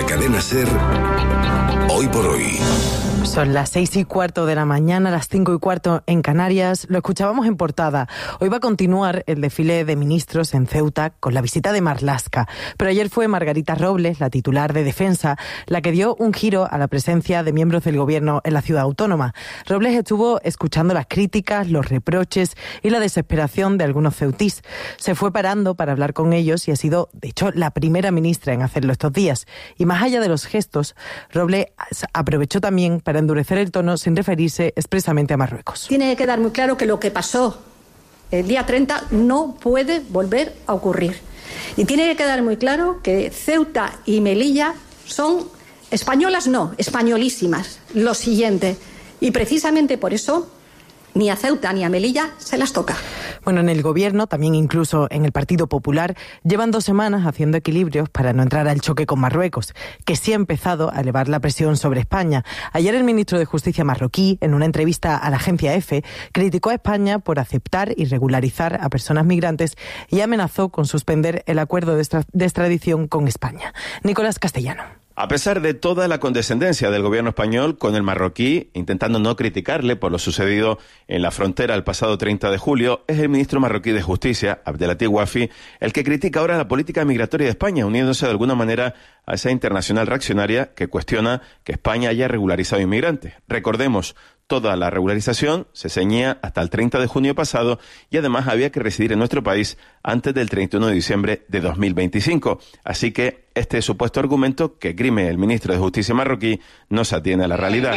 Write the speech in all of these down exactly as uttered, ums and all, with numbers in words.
Cadena SER, Hoy por Hoy. Son las seis y cuarto de la mañana, las cinco y cuarto en Canarias. Lo escuchábamos en portada. Hoy va a continuar el desfile de ministros en Ceuta con la visita de Marlaska. Pero ayer fue Margarita Robles, la titular de Defensa, la que dio un giro a la presencia de miembros del gobierno en la ciudad autónoma. Robles estuvo escuchando las críticas, los reproches y la desesperación de algunos ceutís. Se fue parando para hablar con ellos y ha sido, de hecho, la primera ministra en hacerlo estos días. Y más allá de los gestos, Robles aprovechó también para endurecer el tono sin referirse expresamente a Marruecos. Tiene que quedar muy claro que lo que pasó el día treinta no puede volver a ocurrir. Y tiene que quedar muy claro que Ceuta y Melilla son españolas, no, españolísimas. Lo siguiente. Y precisamente por eso ni a Ceuta ni a Melilla se las toca. Bueno, en el gobierno, también incluso en el Partido Popular, llevan dos semanas haciendo equilibrios para no entrar al choque con Marruecos, que sí ha empezado a elevar la presión sobre España. Ayer el ministro de Justicia marroquí, en una entrevista a la agencia EFE, criticó a España por aceptar y regularizar a personas migrantes y amenazó con suspender el acuerdo de, extra- de extradición con España. Nicolás Castellano. A pesar de toda la condescendencia del gobierno español con el marroquí, intentando no criticarle por lo sucedido en la frontera el pasado treinta de julio, es el ministro marroquí de Justicia, Abdelatif Wafi, el que critica ahora la política migratoria de España, uniéndose de alguna manera a esa internacional reaccionaria que cuestiona que España haya regularizado inmigrantes. Recordemos, toda la regularización se ceñía hasta el treinta de junio pasado y además había que residir en nuestro país antes del treinta y uno de diciembre de dos mil veinticinco. Así que este supuesto argumento que grime el ministro de Justicia marroquí no se atiene a la realidad.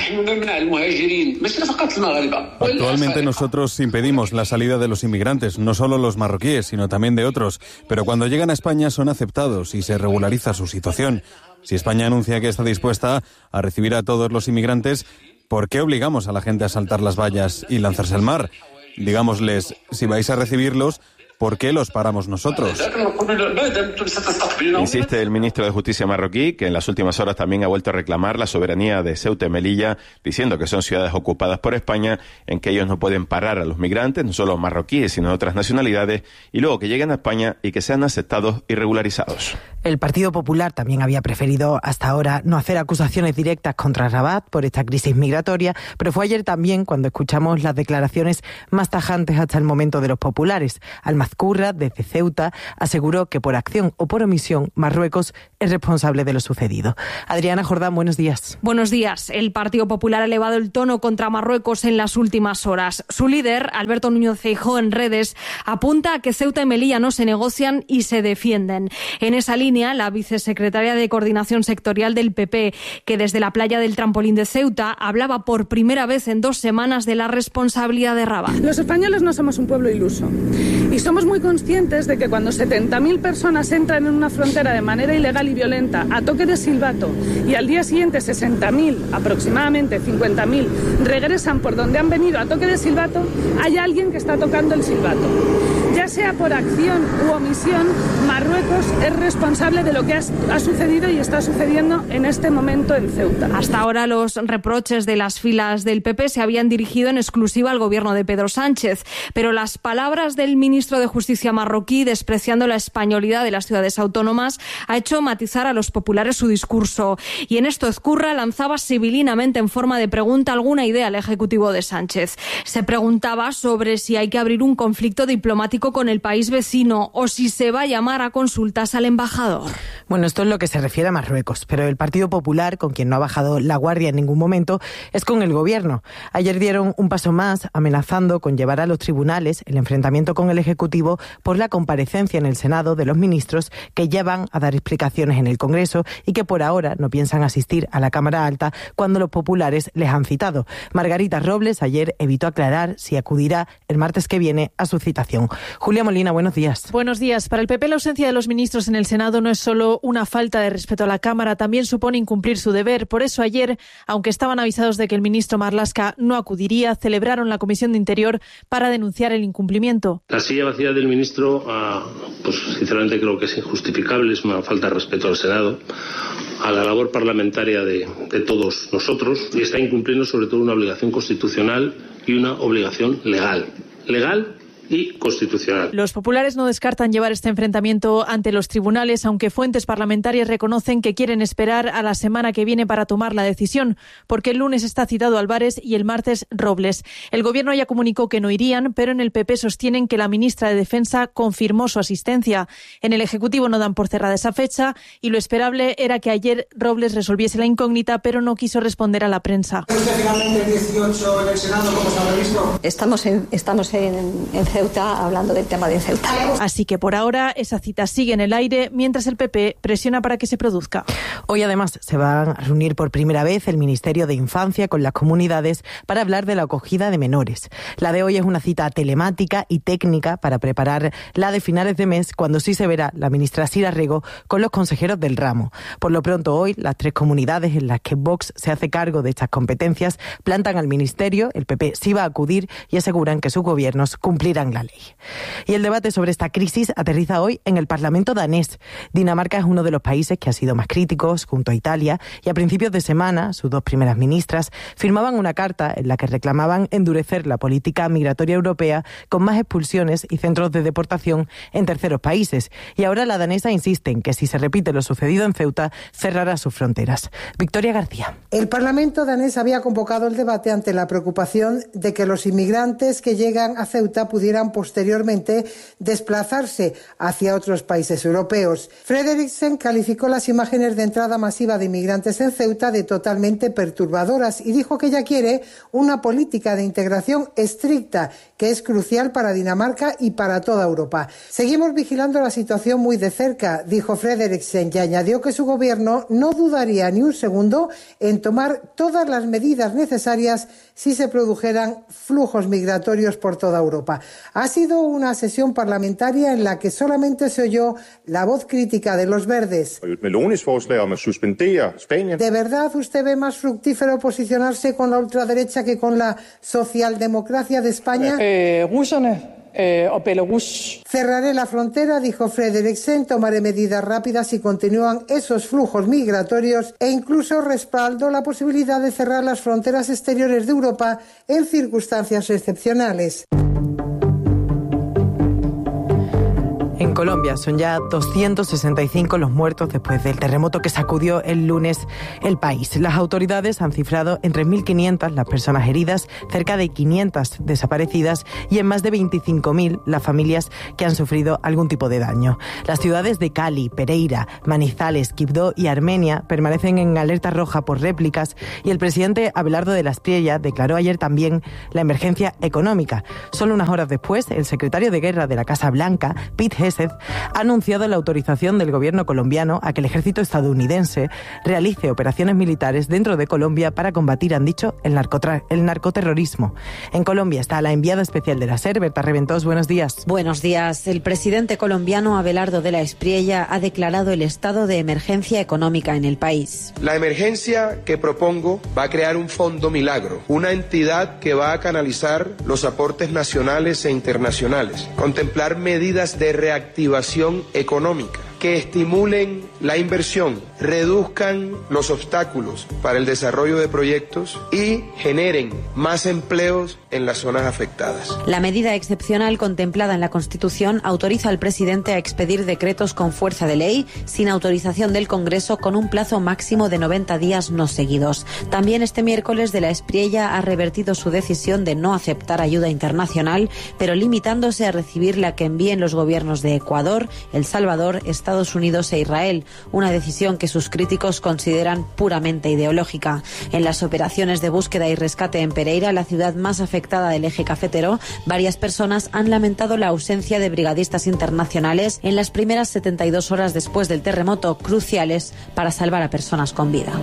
Actualmente nosotros impedimos la salida de los inmigrantes, no solo los marroquíes, sino también de otros. Pero cuando llegan a España son aceptados y se regulariza su situación. Si España anuncia que está dispuesta a recibir a todos los inmigrantes, ¿por qué obligamos a la gente a saltar las vallas y lanzarse al mar? Digámosles, si vais a recibirlos, ¿por qué los paramos nosotros? Insiste el ministro de Justicia marroquí, que en las últimas horas también ha vuelto a reclamar la soberanía de Ceuta y Melilla, diciendo que son ciudades ocupadas por España, en que ellos no pueden parar a los migrantes, no solo marroquíes, sino de otras nacionalidades, y luego que lleguen a España y que sean aceptados y regularizados. El Partido Popular también había preferido hasta ahora no hacer acusaciones directas contra Rabat por esta crisis migratoria, pero fue ayer también cuando escuchamos las declaraciones más tajantes hasta el momento de los populares. Almazcurra, desde Ceuta, aseguró que por acción o por omisión Marruecos es responsable de lo sucedido. Adriana Jordán, buenos días. Buenos días. El Partido Popular ha elevado el tono contra Marruecos en las últimas horas. Su líder, Alberto Núñez Feijóo, en redes, apunta a que Ceuta y Melilla no se negocian y se defienden. En esa línea, la vicesecretaria de Coordinación Sectorial del P P, que desde la playa del Trampolín de Ceuta hablaba por primera vez en dos semanas de la responsabilidad de Rabat. Los españoles no somos un pueblo iluso y somos muy conscientes de que cuando setenta mil personas entran en una frontera de manera ilegal y violenta a toque de silbato y al día siguiente sesenta mil, aproximadamente cincuenta mil, regresan por donde han venido a toque de silbato, hay alguien que está tocando el silbato. Ya sea por acción u omisión, Marruecos es responsable de lo que ha, ha sucedido y está sucediendo en este momento en Ceuta. Hasta ahora los reproches de las filas del P P se habían dirigido en exclusiva al gobierno de Pedro Sánchez, pero las palabras del ministro de Justicia marroquí, despreciando la españolidad de las ciudades autónomas, ha hecho matizar a los populares su discurso. Y en esto Ezcurra lanzaba sibilinamente en forma de pregunta alguna idea al ejecutivo de Sánchez. Se preguntaba sobre si hay que abrir un conflicto diplomático con el país vecino o si se va a llamar a consultas al embajador. Bueno, esto es lo que se refiere a Marruecos, pero el Partido Popular, con quien no ha bajado la guardia en ningún momento, es con el gobierno. Ayer dieron un paso más, amenazando con llevar a los tribunales el enfrentamiento con el Ejecutivo por la comparecencia en el Senado de los ministros que ya van a dar explicaciones en el Congreso y que por ahora no piensan asistir a la Cámara Alta cuando los populares les han citado. Margarita Robles ayer evitó aclarar si acudirá el martes que viene a su citación. Julia Molina, buenos días. Buenos días. Para el P P la ausencia de los ministros en el Senado no es solo una falta de respeto a la Cámara, también supone incumplir su deber. Por eso ayer, aunque estaban avisados de que el ministro Marlaska no acudiría, celebraron la Comisión de Interior para denunciar el incumplimiento. La silla vacía del ministro, pues sinceramente creo que es injustificable, es una falta de respeto al Senado, a la labor parlamentaria de, de todos nosotros, y está incumpliendo sobre todo una obligación constitucional y una obligación legal. Legal y constitucional. Los populares no descartan llevar este enfrentamiento ante los tribunales, aunque fuentes parlamentarias reconocen que quieren esperar a la semana que viene para tomar la decisión, porque el lunes está citado Álvarez y el martes Robles. El Gobierno ya comunicó que no irían, pero en el P P sostienen que la ministra de Defensa confirmó su asistencia. En el Ejecutivo no dan por cerrada esa fecha y lo esperable era que ayer Robles resolviese la incógnita, pero no quiso responder a la prensa. ¿Usted finalmente el dieciocho en el Senado, como está previsto? Estamos en, estamos en, en Ceuta hablando del tema de Ceuta. Así que por ahora esa cita sigue en el aire mientras el P P presiona para que se produzca. Hoy además se van a reunir por primera vez el Ministerio de Infancia con las comunidades para hablar de la acogida de menores. La de hoy es una cita telemática y técnica para preparar la de finales de mes, cuando sí se verá la ministra Sira Rego con los consejeros del ramo. Por lo pronto hoy las tres comunidades en las que Vox se hace cargo de estas competencias plantan al Ministerio, el P P sí va a acudir y aseguran que sus gobiernos cumplirán la ley. Y el debate sobre esta crisis aterriza hoy en el Parlamento danés. Dinamarca es uno de los países que ha sido más críticos, junto a Italia, y a principios de semana sus dos primeras ministras firmaban una carta en la que reclamaban endurecer la política migratoria europea con más expulsiones y centros de deportación en terceros países. Y ahora la danesa insiste en que si se repite lo sucedido en Ceuta, cerrará sus fronteras. Victoria García. El Parlamento danés había convocado el debate ante la preocupación de que los inmigrantes que llegan a Ceuta pudieran posteriormente desplazarse hacia otros países europeos. Frederiksen calificó las imágenes de entrada masiva de inmigrantes en Ceuta de totalmente perturbadoras y dijo que ella quiere una política de integración estricta que es crucial para Dinamarca y para toda Europa. Seguimos vigilando la situación muy de cerca, dijo Frederiksen, y añadió que su gobierno no dudaría ni un segundo en tomar todas las medidas necesarias si se produjeran flujos migratorios por toda Europa. Ha sido una sesión parlamentaria en la que solamente se oyó la voz crítica de los verdes. ¿De verdad usted ve más fructífero posicionarse con la ultraderecha que con la socialdemocracia de España? Eh, Eh, o Belarus. Cerraré la frontera, dijo Frederiksen, tomaré medidas rápidas si continúan esos flujos migratorios e incluso respaldó la posibilidad de cerrar las fronteras exteriores de Europa en circunstancias excepcionales. En Colombia son ya doscientos sesenta y cinco los muertos después del terremoto que sacudió el lunes el país. Las autoridades han cifrado en tres mil quinientas las personas heridas, cerca de quinientas desaparecidas y en más de veinticinco mil las familias que han sufrido algún tipo de daño. Las ciudades de Cali, Pereira, Manizales, Quibdó y Armenia permanecen en alerta roja por réplicas y el presidente Abelardo de la Espriella declaró ayer también la emergencia económica. Solo unas horas después, el secretario de Guerra de la Casa Blanca, Pete Hegseth, ha anunciado la autorización del gobierno colombiano a que el ejército estadounidense realice operaciones militares dentro de Colombia para combatir, han dicho, el, narcotra- el narcoterrorismo. En Colombia está la enviada especial de la SER, Berta Reventós. Buenos días. Buenos días. El presidente colombiano Abelardo de la Espriella ha declarado el estado de emergencia económica en el país. La emergencia que propongo va a crear un fondo milagro, una entidad que va a canalizar los aportes nacionales e internacionales, contemplar medidas de reactivación económica que estimulen la inversión, reduzcan los obstáculos para el desarrollo de proyectos y generen más empleos en las zonas afectadas. La medida excepcional contemplada en la Constitución autoriza al presidente a expedir decretos con fuerza de ley sin autorización del Congreso con un plazo máximo de noventa días no seguidos. También este miércoles de la Espriella ha revertido su decisión de no aceptar ayuda internacional, pero limitándose a recibir la que envíen los gobiernos de Ecuador, El Salvador, Estados Unidos e Israel, una decisión que sus críticos consideran puramente ideológica. En las operaciones de búsqueda y rescate en Pereira, la ciudad más afectada del eje cafetero, varias personas han lamentado la ausencia de brigadistas internacionales en las primeras setenta y dos horas después del terremoto, cruciales para salvar a personas con vida.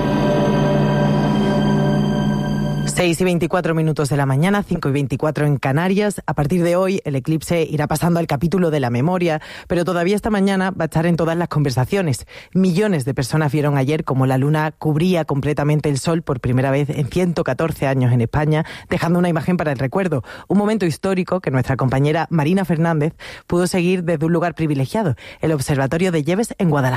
seis y veinticuatro minutos de la mañana, cinco y veinticuatro en Canarias. A partir de hoy, el eclipse irá pasando al capítulo de la memoria, pero todavía esta mañana va a estar en todas las conversaciones. Millones de personas vieron ayer cómo la luna cubría completamente el sol por primera vez en ciento catorce años en España, dejando una imagen para el recuerdo. Un momento histórico que nuestra compañera Marina Fernández pudo seguir desde un lugar privilegiado, el Observatorio de Lleves en Guadalajara.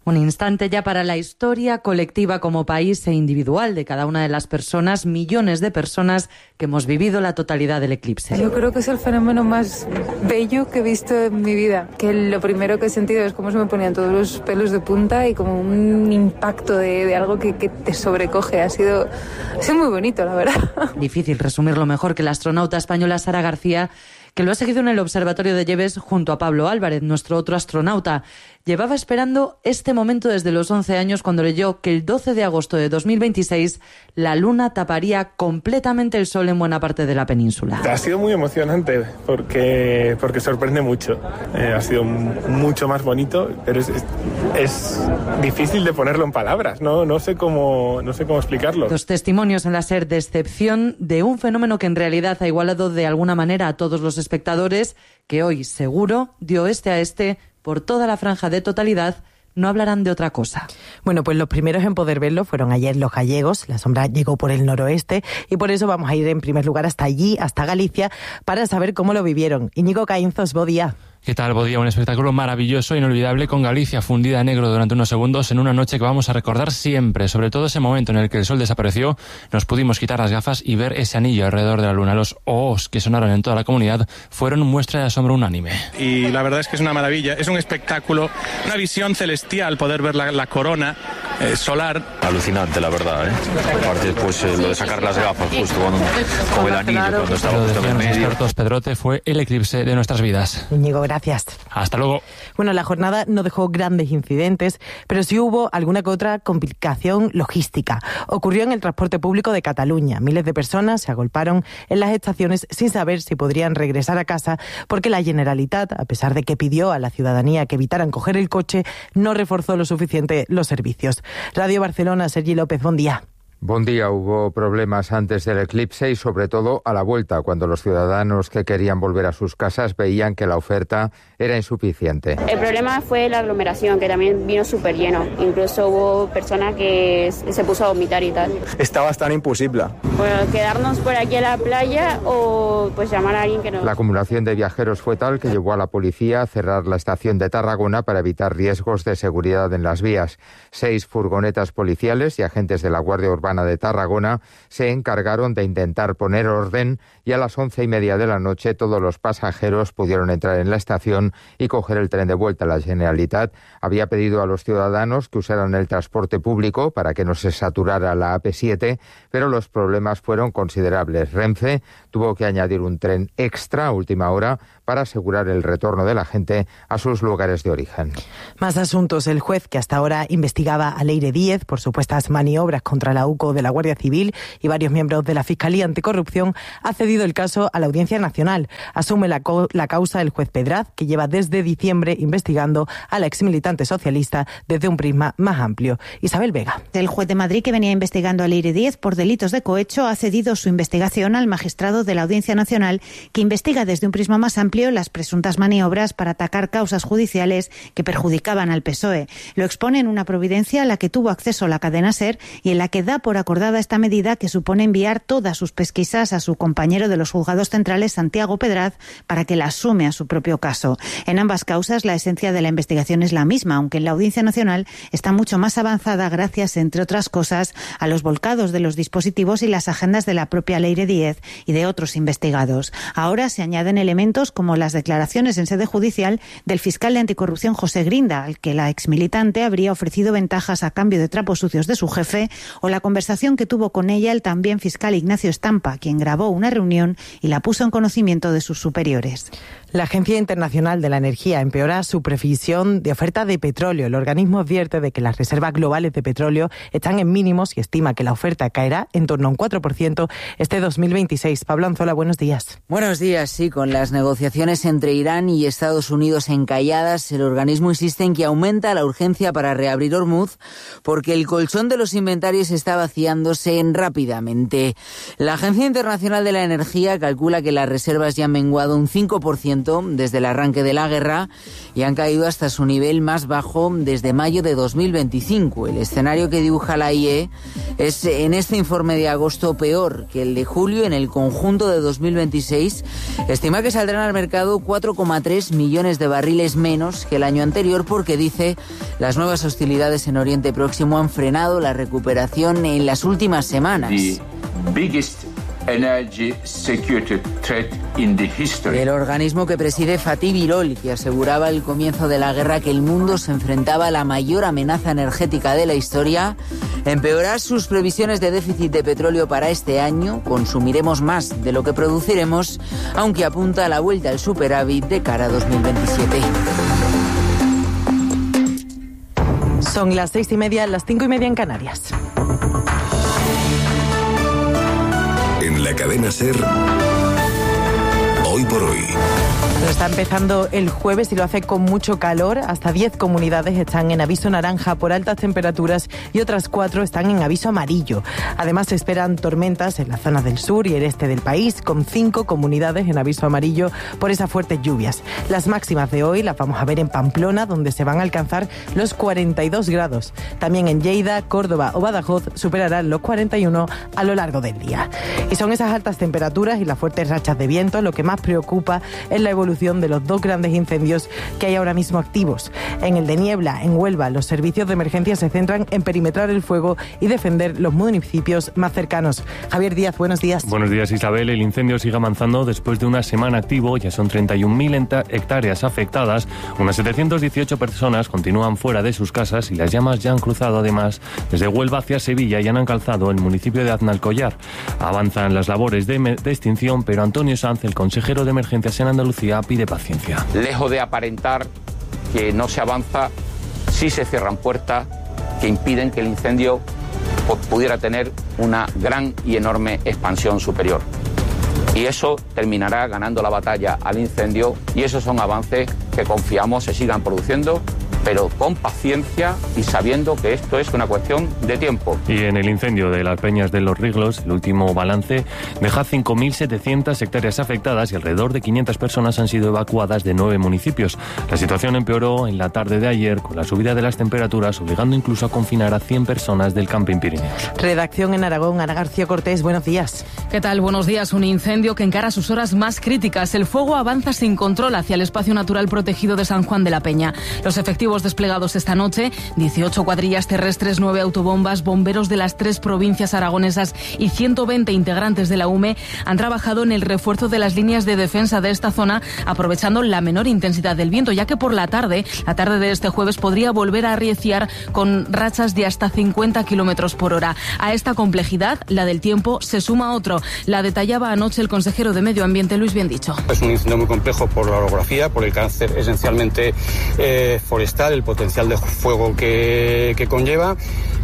Un instante ya para la historia colectiva como país e individual de cada una de las personas, millones de personas que hemos vivido la totalidad del eclipse. Yo creo que es el fenómeno más bello que he visto en mi vida, que lo primero que he sentido es cómo se me ponían todos los pelos de punta y como un impacto de, de algo que, que te sobrecoge. Ha sido, ha sido muy bonito, la verdad. Difícil resumirlo mejor que la astronauta española Sara García, que lo ha seguido en el Observatorio de Lleves junto a Pablo Álvarez, nuestro otro astronauta. Llevaba esperando este momento desde los once años cuando leyó que el doce de agosto de dos mil veintiséis la Luna taparía completamente el Sol en buena parte de la península. Ha sido muy emocionante porque, porque sorprende mucho. Eh, ha sido mucho más bonito, pero es, es, es difícil de ponerlo en palabras. No, no sé cómo, no sé cómo explicarlo. Los testimonios en la SER de excepción de un fenómeno que en realidad ha igualado de alguna manera a todos los espectadores, que hoy seguro, de oeste a este, por toda la franja de totalidad, no hablarán de otra cosa. Bueno, pues los primeros en poder verlo fueron ayer los gallegos. La sombra llegó por el noroeste y por eso vamos a ir en primer lugar hasta allí, hasta Galicia, para saber cómo lo vivieron. Íñigo Caínzos, buen día. ¿Qué tal, Bodía? Un espectáculo maravilloso e inolvidable con Galicia fundida a negro durante unos segundos en una noche que vamos a recordar siempre. Sobre todo ese momento en el que el sol desapareció, nos pudimos quitar las gafas y ver ese anillo alrededor de la luna. Los ohs que sonaron en toda la comunidad fueron muestra de asombro unánime. Y la verdad es que es una maravilla, es un espectáculo, una visión celestial, poder ver la, la corona eh, solar. Alucinante, la verdad, ¿eh? Aparte, pues eh, lo de sacar las gafas justo con, con el anillo cuando estaba justo en el medio. Expertos, Pedrote, fue el eclipse de nuestras vidas. Íñigo, gracias. Hasta luego. Bueno, la jornada no dejó grandes incidentes, pero sí hubo alguna que otra complicación logística. Ocurrió en el transporte público de Cataluña. Miles de personas se agolparon en las estaciones sin saber si podrían regresar a casa porque la Generalitat, a pesar de que pidió a la ciudadanía que evitaran coger el coche, no reforzó lo suficiente los servicios. Radio Barcelona, Sergi López, buen día. Buen día. Hubo problemas antes del eclipse y sobre todo a la vuelta, cuando los ciudadanos que querían volver a sus casas veían que la oferta era insuficiente. El problema fue la aglomeración, que también vino súper lleno. Incluso hubo personas que se puso a vomitar y tal. Está bastante imposible. Bueno, quedarnos por aquí a la playa o pues llamar a alguien que nos... La acumulación de viajeros fue tal que llevó a la policía a cerrar la estación de Tarragona para evitar riesgos de seguridad en las vías. Seis furgonetas policiales y agentes de la Guardia Urbana de Tarragona se encargaron de intentar poner orden y a las once y media de la noche todos los pasajeros pudieron entrar en la estación y coger el tren de vuelta. La Generalitat había pedido a los ciudadanos que usaran el transporte público para que no se saturara la A P siete, pero los problemas fueron considerables. Renfe tuvo que añadir un tren extra a última hora para asegurar el retorno de la gente a sus lugares de origen. Más asuntos. El juez que hasta ahora investigaba a Leire Díez por supuestas maniobras contra la U C O de la Guardia Civil y varios miembros de la Fiscalía Anticorrupción ha cedido el caso a la Audiencia Nacional. Asume la, la causa el juez Pedraz, que lleva desde diciembre investigando a la exmilitante socialista desde un prisma más amplio. Isabel Vega. El juez de Madrid, que venía investigando a Leire Díez por delitos de cohecho, ha cedido su investigación al magistrado de la Audiencia Nacional, que investiga desde un prisma más amplio las presuntas maniobras para atacar causas judiciales que perjudicaban al P S O E. Lo expone en una providencia a la que tuvo acceso la cadena SER y en la que da por acordada esta medida, que supone enviar todas sus pesquisas a su compañero de los juzgados centrales, Santiago Pedraz, para que la sume a su propio caso. En ambas causas la esencia de la investigación es la misma, aunque en la Audiencia Nacional está mucho más avanzada gracias, entre otras cosas, a los volcados de los dispositivos y las agendas de la propia Leire Díez y de otros investigados. Ahora se añaden elementos como las declaraciones en sede judicial del fiscal de anticorrupción José Grinda, al que la exmilitante habría ofrecido ventajas a cambio de trapos sucios de su jefe, o la conversación que tuvo con ella el también fiscal Ignacio Estampa, quien grabó una reunión y la puso en conocimiento de sus superiores. La Agencia Internacional de la Energía empeora su previsión de oferta de petróleo. El organismo advierte de que las reservas globales de petróleo están en mínimos y estima que la oferta caerá en torno a un cuatro por ciento este dos mil veintiséis. Pablo Anzola, buenos días. Buenos días, sí, con las negociaciones entre Irán y Estados Unidos encalladas, el organismo insiste en que aumenta la urgencia para reabrir Hormuz porque el colchón de los inventarios estaba vaciándose rápidamente. La Agencia Internacional de la Energía calcula que las reservas ya han menguado un cinco por ciento desde el arranque de la guerra y han caído hasta su nivel más bajo desde mayo de dos mil veinticinco. El escenario que dibuja la I E es en este informe de agosto peor que el de julio. En el conjunto de dos mil veintiséis estima que saldrán al mercado cuatro coma tres millones de barriles menos que el año anterior porque, dice, las nuevas hostilidades en Oriente Próximo han frenado la recuperación en las últimas semanas. Energy security threat in the history. El organismo que preside Fatih Birol, que aseguraba al comienzo de la guerra que el mundo se enfrentaba a la mayor amenaza energética de la historia, empeora sus previsiones de déficit de petróleo para este año. Consumiremos más de lo que produciremos, aunque apunta a la vuelta al superávit de cara a dos mil veintisiete. Son las seis y media, las cinco y media en Canarias. En la cadena SER, Hoy por Hoy. Está empezando el jueves y lo hace con mucho calor. Hasta diez comunidades están en aviso naranja por altas temperaturas y otras cuatro están en aviso amarillo. Además, se esperan tormentas en las zonas del sur y el este del país, con cinco comunidades en aviso amarillo por esas fuertes lluvias. Las máximas de hoy las vamos a ver en Pamplona, donde se van a alcanzar los cuarenta y dos grados. También en Lleida, Córdoba o Badajoz superarán los cuarenta y uno a lo largo del día. Y son esas altas temperaturas y las fuertes rachas de viento lo que más preocupa es la evolución de los dos grandes incendios que hay ahora mismo activos. En el de Niebla, en Huelva, los servicios de emergencia se centran en perimetrar el fuego y defender los municipios más cercanos. Javier Díaz, buenos días. Buenos días, Isabel. El incendio sigue avanzando después de una semana activo. Ya son treinta y un mil hectáreas afectadas. Unas setecientas dieciocho personas continúan fuera de sus casas y las llamas ya han cruzado además desde Huelva hacia Sevilla y han alcanzado el municipio de Aznalcóllar. Avanzan las labores de, de extinción, pero Antonio Sanz, el consejero de emergencias en Andalucía, pide paciencia. Lejos de aparentar que no se avanza, sí se cierran puertas que impiden que el incendio pues, pudiera tener una gran y enorme expansión superior. Y eso terminará ganando la batalla al incendio y esos son avances que confiamos se sigan produciendo, pero con paciencia y sabiendo que esto es una cuestión de tiempo. Y en el incendio de las Peñas de los Riglos, el último balance deja cinco mil setecientas hectáreas afectadas y alrededor de quinientas personas han sido evacuadas de nueve municipios. La situación empeoró en la tarde de ayer con la subida de las temperaturas, obligando incluso a confinar a cien personas del Camping Pirineos. Redacción en Aragón, Ana García Cortés, buenos días. ¿Qué tal? Buenos días. Un incendio que encara sus horas más críticas. El fuego avanza sin control hacia el espacio natural protegido de San Juan de la Peña. Los efectivos desplegados esta noche, dieciocho cuadrillas terrestres, nueve autobombas, bomberos de las tres provincias aragonesas y ciento veinte integrantes de la U M E han trabajado en el refuerzo de las líneas de defensa de esta zona, aprovechando la menor intensidad del viento, ya que por la tarde, la tarde de este jueves, podría volver a arreciar con rachas de hasta cincuenta kilómetros por hora. A esta complejidad, la del tiempo, se suma otro. La detallaba anoche el consejero de Medio Ambiente, Luis Biendicho. Es un incendio muy complejo por la orografía, por el carácter esencialmente eh, forestal, el potencial de fuego que, que conlleva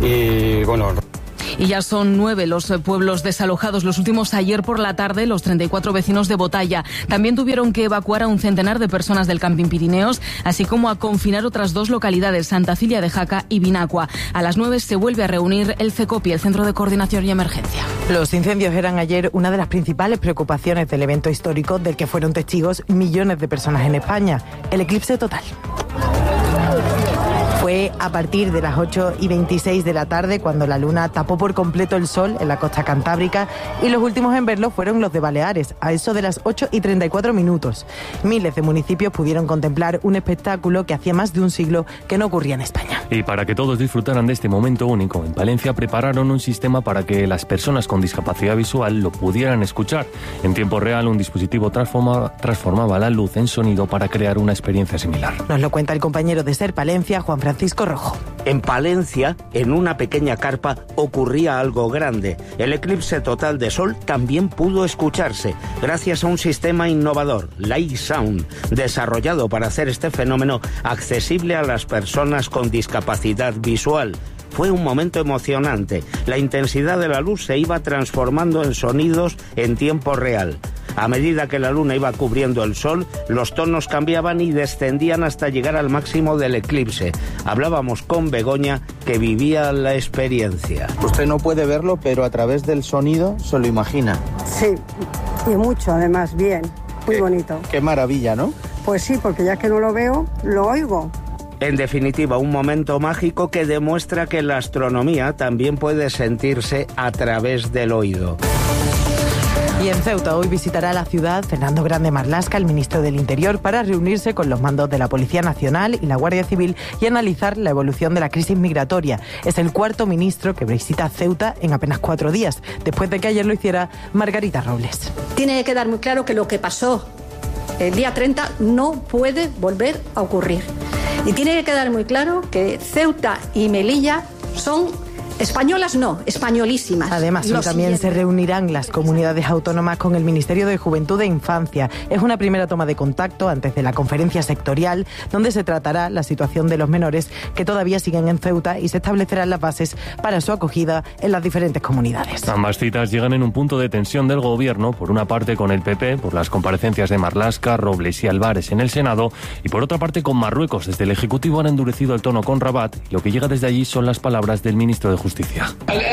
y bueno... Y ya son nueve los pueblos desalojados. Los últimos ayer por la tarde, los treinta y cuatro vecinos de Botalla. También tuvieron que evacuar a un centenar de personas del Camping Pirineos, así como a confinar otras dos localidades, Santa Cilia de Jaca y Binacua. A las nueve se vuelve a reunir el CECOPI, el Centro de Coordinación y Emergencia. Los incendios eran ayer una de las principales preocupaciones del evento histórico del que fueron testigos millones de personas en España, el eclipse total. Fue a partir de las ocho y veintiséis de la tarde cuando la luna tapó por completo el sol en la costa cantábrica y los últimos en verlo fueron los de Baleares, a eso de las ocho y treinta y cuatro minutos. Miles de municipios pudieron contemplar un espectáculo que hacía más de un siglo que no ocurría en España. Y para que todos disfrutaran de este momento único, en Palencia prepararon un sistema para que las personas con discapacidad visual lo pudieran escuchar. En tiempo real, un dispositivo transformaba, transformaba la luz en sonido para crear una experiencia similar. Nos lo cuenta el compañero de SER Palencia, Juan Francisco Rojo. En Palencia, en una pequeña carpa, ocurría algo grande. El eclipse total de sol también pudo escucharse, gracias a un sistema innovador, Light Sound, desarrollado para hacer este fenómeno accesible a las personas con discapacidad visual. Fue un momento emocionante. La intensidad de la luz se iba transformando en sonidos en tiempo real. A medida que la luna iba cubriendo el sol, los tonos cambiaban y descendían hasta llegar al máximo del eclipse. Hablábamos con Begoña, que vivían la experiencia. Usted no puede verlo, pero a través del sonido se lo imagina. Sí, y mucho además, bien, muy qué, bonito. Qué maravilla, ¿no? Pues sí, porque ya que no lo veo, lo oigo. En definitiva, un momento mágico que demuestra que la astronomía también puede sentirse a través del oído. Y en Ceuta hoy visitará la ciudad Fernando Grande Marlaska, el ministro del Interior, para reunirse con los mandos de la Policía Nacional y la Guardia Civil y analizar la evolución de la crisis migratoria. Es el cuarto ministro que visita Ceuta en apenas cuatro días, después de que ayer lo hiciera Margarita Robles. Tiene que quedar muy claro que lo que pasó el día treinta no puede volver a ocurrir. Y tiene que quedar muy claro que Ceuta y Melilla son españolas, no, españolísimas. Además, hoy también se reunirán las comunidades autónomas con el Ministerio de Juventud e Infancia. Es una primera toma de contacto antes de la conferencia sectorial, donde se tratará la situación de los menores que todavía siguen en Ceuta y se establecerán las bases para su acogida en las diferentes comunidades. Ambas citas llegan en un punto de tensión del Gobierno, por una parte con el P P, por las comparecencias de Marlaska, Robles y Álvarez en el Senado, y por otra parte con Marruecos. Desde el Ejecutivo han endurecido el tono con Rabat, y lo que llega desde allí son las palabras del ministro de Justicia. Justicia.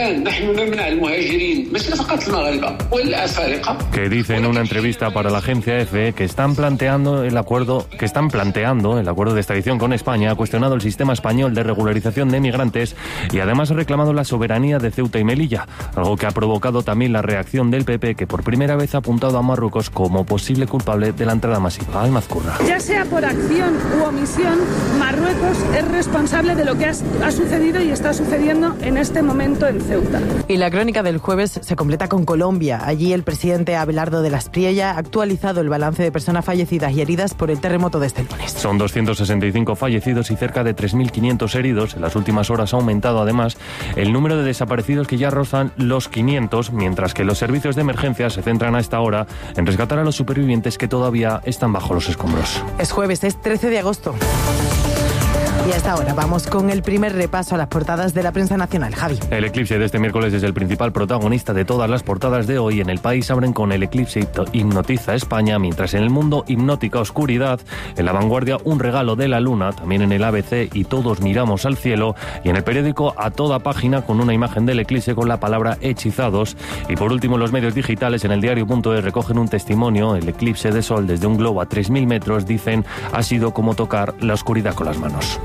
Que dice en una entrevista para la agencia EFE que están planteando el acuerdo, que están planteando el acuerdo de extradición con España, ha cuestionado el sistema español de regularización de migrantes y además ha reclamado la soberanía de Ceuta y Melilla, algo que ha provocado también la reacción del P P, que por primera vez ha apuntado a Marruecos como posible culpable de la entrada masiva. Almazcurra. Ya sea por acción u omisión, Marruecos es responsable de lo que ha, ha sucedido y está sucediendo en este momento en Ceuta. Y la crónica del jueves se completa con Colombia. Allí el presidente Abelardo de la Espriella ha actualizado el balance de personas fallecidas y heridas por el terremoto de este lunes. Son doscientos sesenta y cinco fallecidos y cerca de tres mil quinientos heridos. En las últimas horas ha aumentado además el número de desaparecidos, que ya rozan los quinientos, mientras que los servicios de emergencia se centran a esta hora en rescatar a los supervivientes que todavía están bajo los escombros. Es jueves, es trece de agosto. Y hasta ahora vamos con el primer repaso a las portadas de la prensa nacional. Javi. El eclipse de este miércoles es el principal protagonista de todas las portadas de hoy. En El País abren con el eclipse hipnotiza España, mientras en El Mundo hipnótica oscuridad. En La Vanguardia un regalo de la luna. También en el A B C y todos miramos al cielo. Y en el periódico a toda página con una imagen del eclipse con la palabra hechizados. Y por último los medios digitales en el diario.es recogen un testimonio. El eclipse de sol desde un globo a tres mil metros, dicen, ha sido como tocar la oscuridad con las manos.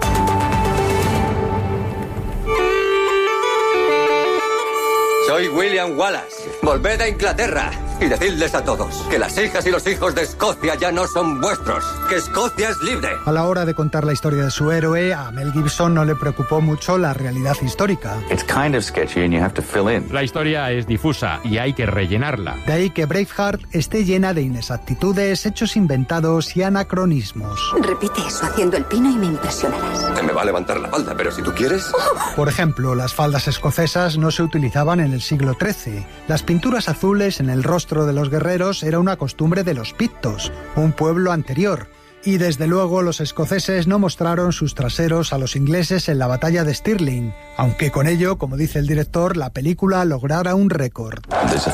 Soy William Wallace. Volved a Inglaterra y decidles a todos que las hijas y los hijos de Escocia ya no son vuestros, que Escocia es libre. A la hora de contar la historia de su héroe, a Mel Gibson no le preocupó mucho la realidad histórica. It's kind of sketchy and you have to fill in. La historia es difusa y hay que rellenarla. De ahí que Braveheart esté llena de inexactitudes, hechos inventados y anacronismos. Repite eso haciendo el pino y me impresionarás. Se me va a levantar la falda, pero si tú quieres... Por ejemplo, las faldas escocesas no se utilizaban en el siglo trece. Las pinturas azules en el rostro de los guerreros era una costumbre de los pictos, un pueblo anterior. Y desde luego los escoceses no mostraron sus traseros a los ingleses en la batalla de Stirling, aunque con ello, como dice el director, la película lograra un récord.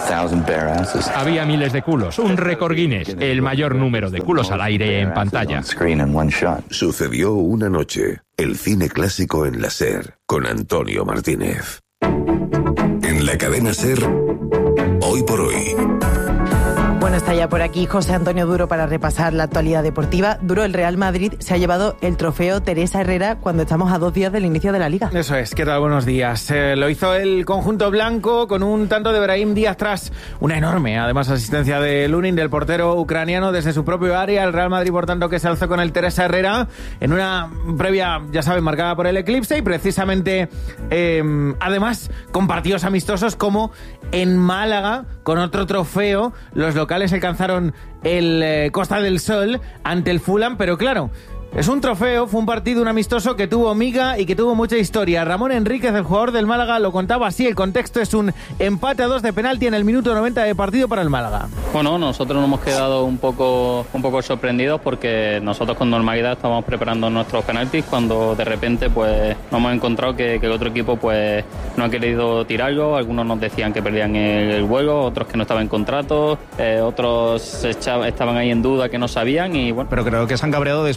Había miles de culos, un récord Guinness, el mayor número de culos al aire en pantalla. Sucedió una noche, el cine clásico en la SER, con Antonio Martínez. En la cadena SER, hoy por hoy. Bueno, está ya por aquí José Antonio Duro para repasar la actualidad deportiva. Duro, el Real Madrid se ha llevado el trofeo Teresa Herrera cuando estamos a dos días del inicio de la Liga. Eso es, ¿qué tal? Buenos días. Eh, lo hizo el conjunto blanco con un tanto de Brahim Díaz tras una enorme, además, asistencia de Lunin, del portero ucraniano, desde su propio área. El Real Madrid, por tanto, que se alzó con el Teresa Herrera en una previa, ya saben, marcada por el eclipse y precisamente, eh, además, con partidos amistosos como en Málaga, con otro trofeo. Los locales alcanzaron el eh, Costa del Sol ante el Fulham, pero claro, es un trofeo, fue un partido, un amistoso que tuvo miga y que tuvo mucha historia. Ramón Enríquez, el jugador del Málaga, lo contaba así. El contexto es un empate a dos de penalti en el minuto noventa de partido para el Málaga. Bueno, nosotros nos hemos quedado un poco, un poco sorprendidos porque nosotros con normalidad estábamos preparando nuestros penaltis cuando de repente pues nos hemos encontrado que, que el otro equipo pues no ha querido tirarlo. Algunos nos decían que perdían el, el vuelo, otros que no estaban en contrato, eh, otros estaban ahí en duda que no sabían y bueno. Pero creo que se han cabreado después del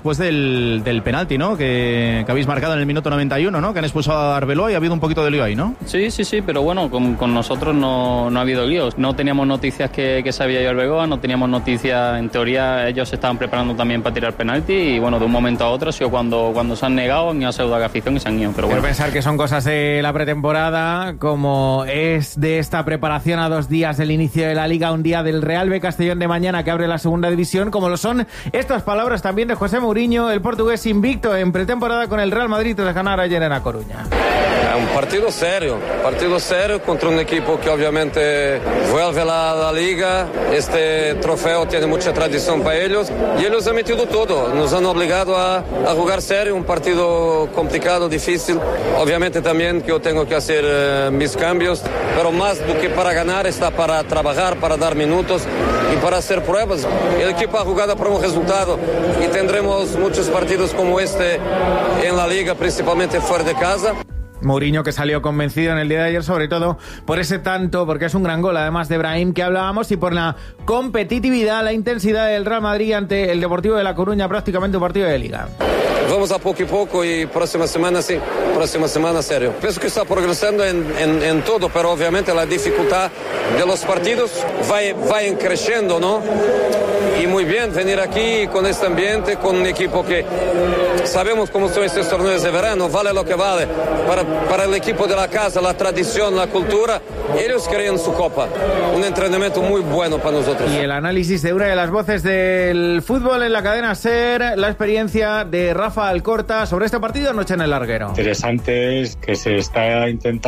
del, del penalti, ¿no? Que, que habéis marcado en el minuto noventa y uno, ¿no? Que han expulsado a Arbeloa y ha habido un poquito de lío ahí, ¿no? Sí, sí, sí, pero bueno, con, con nosotros no, no ha habido líos. No teníamos noticias que, que se había ido Arbeloa, no teníamos noticias, en teoría ellos se estaban preparando también para tirar penalti y bueno, de un momento a otro ha sido cuando, cuando se han negado, han ido a saludar a la afición y se han ido. Pero bueno. Quiero pensar que son cosas de la pretemporada, como es de esta preparación a dos días del inicio de la Liga, un día del Real B Castellón de mañana que abre la segunda división, como lo son estas palabras también de José Mourinho, el portugués invicto en pretemporada con el Real Madrid tras ganar ayer en A Coruña. Es un partido serio, partido serio contra un equipo que obviamente vuelve a la, la Liga. Este trofeo tiene mucha tradición para ellos y ellos han metido todo, nos han obligado a, a jugar serio, un partido complicado, difícil. Obviamente también que yo tengo que hacer eh, mis cambios, pero más do que para ganar está para trabajar, para dar minutos y para hacer pruebas. El equipo ha jugado por un resultado y tendremos muchos partidos como este en la Liga, principalmente fuera de casa. Mourinho, que salió convencido en el día de ayer, sobre todo por ese tanto, porque es un gran gol, además de Brahim, que hablábamos, y por la competitividad, la intensidad del Real Madrid ante el Deportivo de La Coruña, prácticamente un partido de Liga. Vamos a poco y poco y próxima semana sí, próxima semana serio. Pienso que está progresando en, en, en todo, pero obviamente la dificultad de los partidos va, va creciendo, ¿no? Y muy bien venir aquí con este ambiente, con un equipo que sabemos cómo son estos torneos de verano, vale lo que vale. Para, para el equipo de la casa, la tradición, la cultura, ellos querían su copa. Un entrenamiento muy bueno para nosotros. Y el análisis de una de las voces del fútbol en la cadena SER, la experiencia de Rafa Alcorta sobre este partido anoche en el Larguero. Interesante es que se está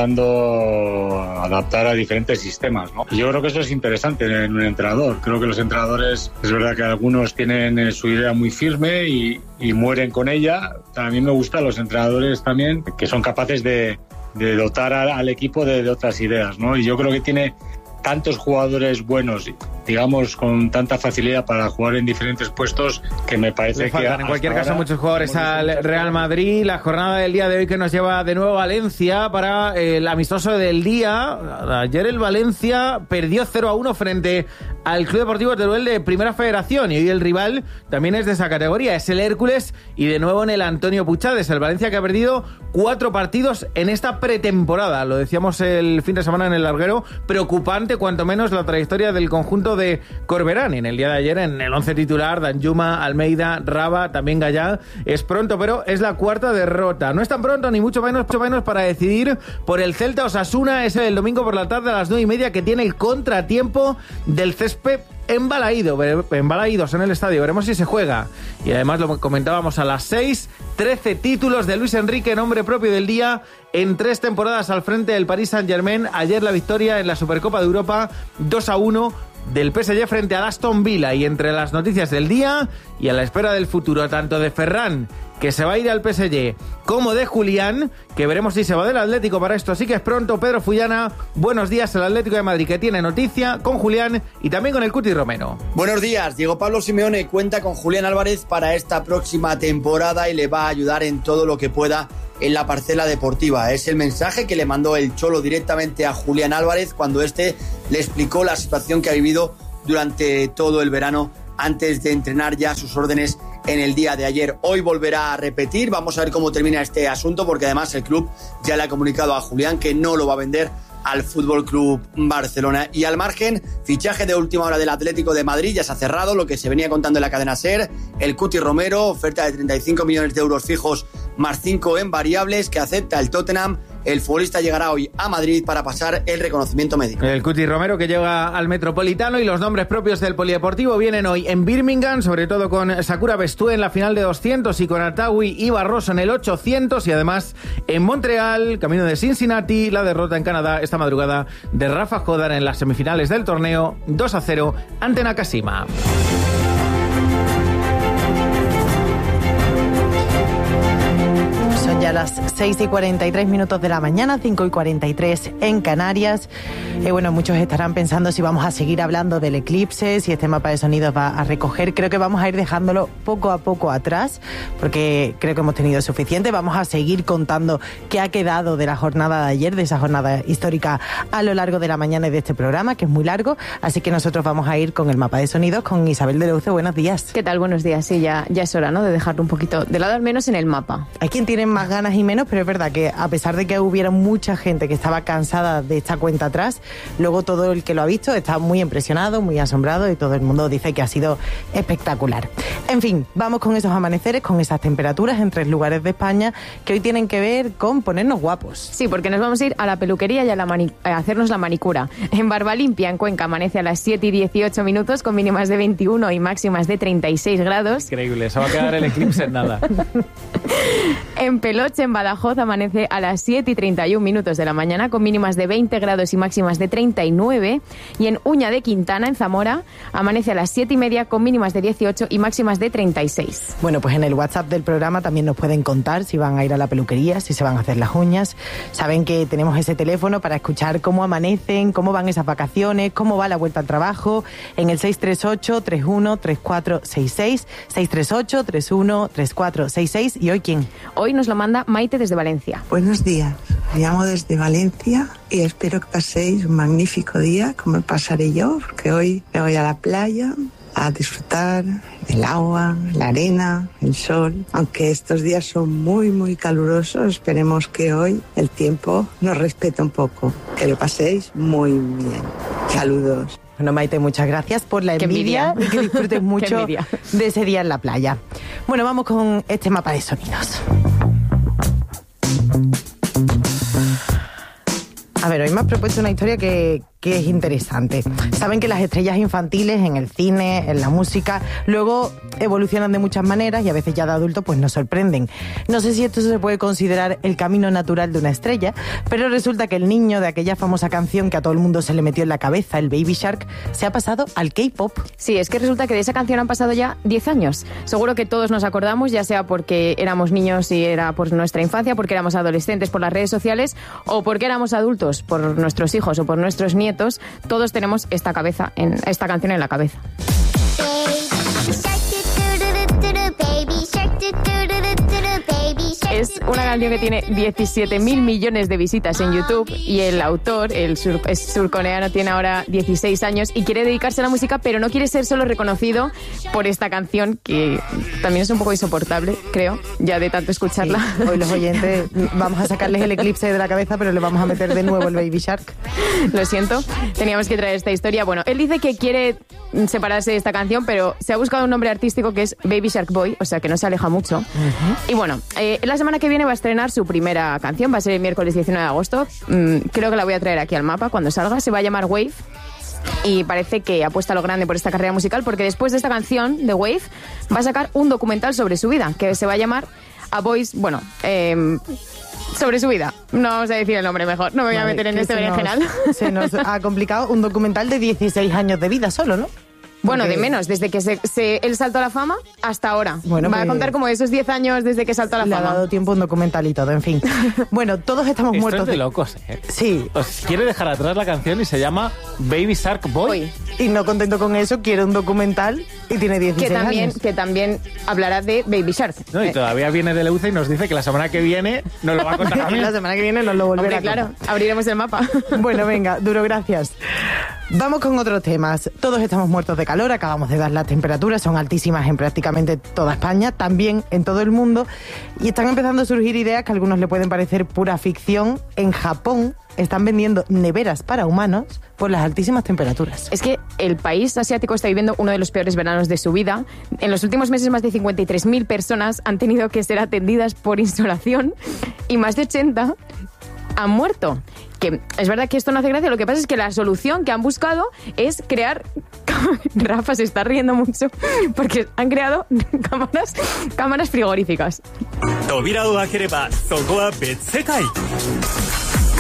intentando adaptar a diferentes sistemas, ¿no? Yo creo que eso es interesante en un entrenador. Creo que los entrenadores, es verdad que algunos tienen su idea muy firme y, y mueren con ella. A mí me gustan los entrenadores también que son capaces de, de dotar al, al equipo de, de otras ideas, ¿no? Y yo creo que tiene tantos jugadores buenos, digamos, con tanta facilidad para jugar en diferentes puestos, que me parece que... En cualquier caso, muchos jugadores al Real Madrid. La jornada del día de hoy que nos lleva de nuevo a Valencia para el amistoso del día. Ayer el Valencia perdió cero a uno frente al Club Deportivo Teruel de Primera Federación, y hoy el rival también es de esa categoría, es el Hércules, y de nuevo en el Antonio Puchades, el Valencia que ha perdido cuatro partidos en esta pretemporada. Lo decíamos el fin de semana en el Larguero, preocupante cuanto menos la trayectoria del conjunto de Corberán. En el día de ayer en el once titular, Danjuma, Almeida, Raba, también Gallá. Es pronto, pero es la cuarta derrota. No es tan pronto, ni mucho menos, mucho menos para decidir por el Celta Osasuna. Es el domingo por la tarde a las nueve y media, que tiene el contratiempo del césped embalaído, embalaídos en el estadio. Veremos si se juega. Y además lo comentábamos a las seis, trece títulos de Luis Enrique, nombre propio del día, en tres temporadas al frente del Paris Saint-Germain. Ayer la victoria en la Supercopa de Europa, dos a uno del P S G frente al Aston Villa. Y entre las noticias del día y a la espera del futuro, tanto de Ferran, que se va a ir al P S G, como de Julián, que veremos si se va del Atlético. Para esto sí que es pronto. Pedro Fullana, buenos días. El Atlético de Madrid, que tiene noticia con Julián y también con el Cuti Romero. Buenos días. Diego Pablo Simeone cuenta con Julián Álvarez para esta próxima temporada y le va a ayudar en todo lo que pueda en la parcela deportiva. Es el mensaje que le mandó el Cholo directamente a Julián Álvarez cuando este le explicó la situación que ha vivido durante todo el verano antes de entrenar ya sus órdenes en el día de ayer. Hoy volverá a repetir. Vamos a ver cómo termina este asunto, porque además el club ya le ha comunicado a Julián que no lo va a vender al F C Barcelona. Y al margen, fichaje de última hora del Atlético de Madrid, ya se ha cerrado, lo que se venía contando en la cadena SER. El Cuti Romero, oferta de treinta y cinco millones de euros fijos más cinco en variables, que acepta el Tottenham. El futbolista llegará hoy a Madrid para pasar el reconocimiento médico. El Cuti Romero, que llega al Metropolitano, y los nombres propios del polideportivo vienen hoy en Birmingham, sobre todo con Sakura Bestúe en la final de doscientos y con Atawi y Barroso en el ochocientos, y además en Montreal, camino de Cincinnati, la derrota en Canadá esta madrugada de Rafa Jodar en las semifinales del torneo, dos a cero ante Nakashima. Son ya las las seis y cuarenta y tres minutos de la mañana, cinco y cuarenta y tres en Canarias. Eh, bueno, muchos estarán pensando si vamos a seguir hablando del eclipse, si este mapa de sonidos va a recoger. Creo que vamos a ir dejándolo poco a poco atrás, porque creo que hemos tenido suficiente. Vamos a seguir contando qué ha quedado de la jornada de ayer, de esa jornada histórica a lo largo de la mañana y de este programa, que es muy largo. Así que nosotros vamos a ir con el mapa de sonidos, con Isabel de Leuce. Buenos días. ¿Qué tal? Buenos días. Sí, ya, ya es hora, ¿no?, de dejarlo un poquito de lado, al menos en el mapa. Hay quien tiene más ganas y menos, pero es verdad que a pesar de que hubiera mucha gente que estaba cansada de esta cuenta atrás, luego todo el que lo ha visto está muy impresionado, muy asombrado, y todo el mundo dice que ha sido espectacular. En fin, vamos con esos amaneceres, con esas temperaturas en tres lugares de España que hoy tienen que ver con ponernos guapos. Sí, porque nos vamos a ir a la peluquería y a, la mani- a hacernos la manicura. En Barbalimpia, en Cuenca, amanece a las siete y dieciocho minutos con mínimas de veintiuno y máximas de treinta y seis grados. Increíble, se va a quedar el eclipse en nada. En Peloche, en Badajoz, amanece a las siete y treinta y un minutos de la mañana con mínimas de veinte grados y máximas de treinta y nueve. Y en Uña de Quintana, en Zamora, amanece a las siete y media con mínimas de dieciocho y máximas de treinta y seis. Bueno, pues en el WhatsApp del programa también nos pueden contar si van a ir a la peluquería, si se van a hacer las uñas. Saben que tenemos ese teléfono para escuchar cómo amanecen, cómo van esas vacaciones, cómo va la vuelta al trabajo, en el seis tres ocho, tres uno, tres cuatro seis seis, seis tres ocho, tres uno, tres cuatro seis seis. ¿Y hoy quién? Hoy nos lo manda Maite desde Valencia. Buenos días, me llamo desde Valencia y espero que paséis un magnífico día, como pasaré yo, porque hoy me voy a la playa a disfrutar del agua, la arena, el sol. Aunque estos días son muy, muy calurosos, esperemos que hoy el tiempo nos respete un poco. Que lo paséis muy bien. Saludos. Bueno, Maite, muchas gracias por la envidia, envidia. Y que disfrutes mucho de ese día en la playa. Bueno, vamos con este mapa de sonidos. A ver, hoy me has propuesto una historia que, que es interesante. Saben que las estrellas infantiles en el cine, en la música, luego evolucionan de muchas maneras y a veces ya de adultos pues nos sorprenden. No sé si esto se puede considerar el camino natural de una estrella, pero resulta que el niño de aquella famosa canción que a todo el mundo se le metió en la cabeza, el Baby Shark, se ha pasado al K-pop. Sí, es que resulta que de esa canción han pasado ya diez años. Seguro que todos nos acordamos, ya sea porque éramos niños y era por nuestra infancia, porque éramos adolescentes por las redes sociales o porque éramos adultos por nuestros hijos o por nuestros nietos. Todos tenemos esta cabeza en esta canción en la cabeza. Es una canción que tiene diecisiete mil millones de visitas en YouTube y el autor, el sur, es surcoreano, tiene ahora dieciséis años y quiere dedicarse a la música, pero no quiere ser solo reconocido por esta canción, que también es un poco insoportable, creo, ya de tanto escucharla. Sí, hoy los oyentes vamos a sacarles el eclipse de la cabeza, pero le vamos a meter de nuevo el Baby Shark. Lo siento, teníamos que traer esta historia. Bueno, él dice que quiere separarse de esta canción, pero se ha buscado un nombre artístico que es Baby Shark Boy, o sea que no se aleja mucho. Uh-huh. Y bueno, eh, la semana que viene va a estrenar su primera canción, va a ser el miércoles diecinueve de agosto. Mm, creo que la voy a traer aquí al mapa cuando salga. Se va a llamar Wave y parece que apuesta a lo grande por esta carrera musical, porque después de esta canción de Wave va a sacar un documental sobre su vida que se va a llamar A Voice, bueno, eh, sobre su vida. No vamos a decir el nombre mejor, no me voy vale, a meter en este berenjenal. Se nos ha complicado un documental de dieciséis años de vida solo, ¿no? Bueno, de menos, desde que se, se, él saltó a la fama hasta ahora. Bueno, va pues, a contar como esos diez años desde que saltó a la le fama. Le ha dado tiempo un documental y todo, en fin. Bueno, todos estamos Esto muertos. Es de locos, ¿eh? Sí. Os quiere dejar atrás la canción y se llama Baby Shark Boy. Boy. Y no contento con eso, quiere un documental y tiene dieciséis que también, años. Que también hablará de Baby Shark. No, y eh. todavía viene de Leuce y nos dice que la semana que viene nos lo va a contar a mí. La semana que viene nos lo volverá Hombre, a claro, abriremos el mapa. Bueno, venga, Duro, gracias. Vamos con otros temas. Todos estamos muertos de calor, acabamos de dar las temperaturas, son altísimas en prácticamente toda España, también en todo el mundo, y están empezando a surgir ideas que a algunos le pueden parecer pura ficción. En Japón están vendiendo neveras para humanos por las altísimas temperaturas. Es que el país asiático está viviendo uno de los peores veranos de su vida. En los últimos meses más de cincuenta y tres mil personas han tenido que ser atendidas por insolación y más de ochenta han muerto. Que es verdad que esto no hace gracia, lo que pasa es que la solución que han buscado es crear... Rafa se está riendo mucho porque han creado cámaras, cámaras frigoríficas.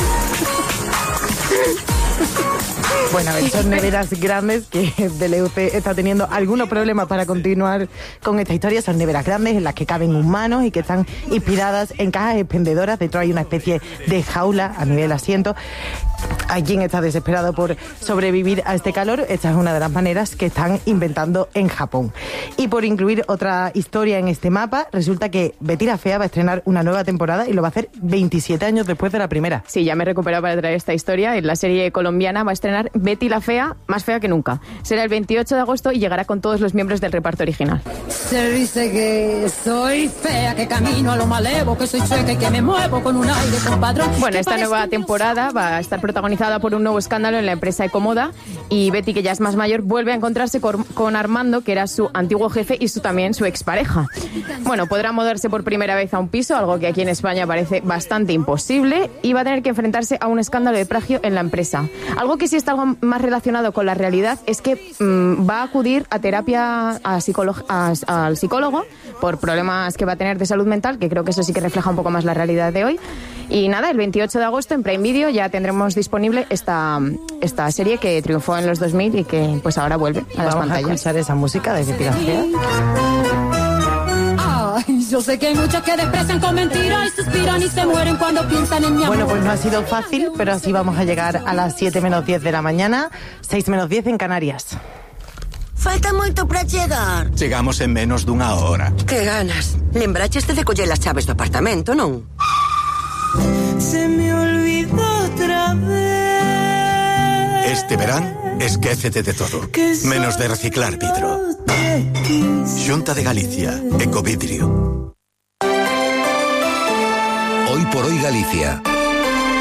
Bueno, a ver, son neveras grandes que D L U C está teniendo algunos problemas para continuar con esta historia. Son neveras grandes en las que caben humanos y que están inspiradas en cajas expendedoras. Dentro hay una especie de jaula a nivel asiento. Hay quien está desesperado por sobrevivir a este calor. Esta es una de las maneras que están inventando en Japón. Y por incluir otra historia en este mapa, resulta que Betty la Fea va a estrenar una nueva temporada y lo va a hacer veintisiete años después de la primera. Sí, ya me he recuperado para traer esta historia. En la serie colombiana va a estrenar Betty la Fea, más fea que nunca. Será el veintiocho de agosto y llegará con todos los miembros del reparto original. Se dice que soy fea, que camino a lo malevo, que soy chueca y que me muevo con un aire compadrón. Bueno, esta nueva temporada va a estar protagonizada por un nuevo escándalo en la empresa Ecomoda y Betty, que ya es más mayor, vuelve a encontrarse con, con Armando, que era su antiguo jefe y su, también su expareja. Bueno, podrá mudarse por primera vez a un piso, algo que aquí en España parece bastante imposible, y va a tener que enfrentarse a un escándalo de plagio en la empresa. Algo que sí está algo más relacionado con la realidad es que mmm, va a acudir a terapia a psicólogo, a, al psicólogo por problemas que va a tener de salud mental, que creo que eso sí que refleja un poco más la realidad de hoy. Y nada, el veintiocho de agosto en Prime Video ya tendremos disponible esta, esta serie que triunfó en los dos mil y que pues ahora vuelve a las Vamos pantallas. a escuchar esa música de Betty la Fea. Ay, yo sé que hay muchos que desprecian con mentiras y suspiran y se mueren cuando piensan en mi amor. Bueno, pues no ha sido fácil, pero así vamos a llegar a las siete menos diez de la mañana, seis menos diez en Canarias. Falta moito para chegar. Chegamos en menos dunha hora. Que ganas. Lembrachaste de coller as chaves do apartamento, non? Se me olvidó otra vez. Este verán, esquécete de todo. Menos de reciclar vidro. Xunta de Galicia, Ecovidrio. Hoy por hoy Galicia.